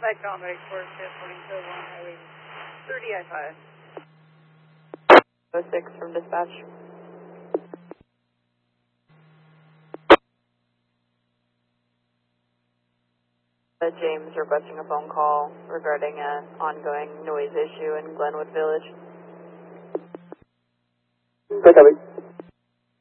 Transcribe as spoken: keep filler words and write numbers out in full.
Flight Comedy four fifth one Highway thirty I five. oh six from dispatch. Uh, James requesting a phone call regarding an ongoing noise issue in Glenwood Village. Flight Comedy.